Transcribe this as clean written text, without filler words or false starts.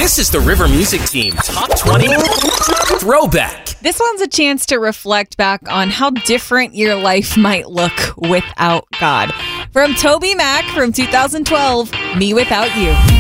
This is the River Music Team Top 20 Throwback. This one's a chance to reflect back on how different your life might look without God. From Toby Mac from 2012, Me Without You.